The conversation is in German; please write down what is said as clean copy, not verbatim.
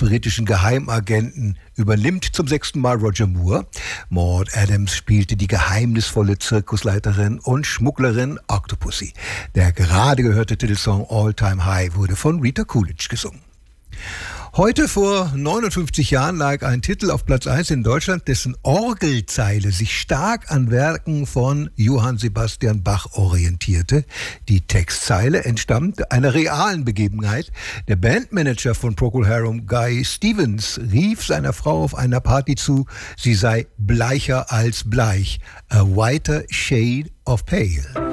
britischen Geheimagenten übernimmt zum 6. Mal Roger Moore. Maud Adams spielte die geheimnisvolle Zirkusleiterin und Schmugglerin Octopussy. Der gerade gehörte Titelsong All Time High wurde von Rita Coolidge gesungen. Heute vor 59 Jahren lag ein Titel auf Platz 1 in Deutschland, dessen Orgelzeile sich stark an Werken von Johann Sebastian Bach orientierte. Die Textzeile entstammt einer realen Begebenheit. Der Bandmanager von Procol Harum, Guy Stevens, rief seiner Frau auf einer Party zu, sie sei bleicher als bleich. A whiter shade of pale.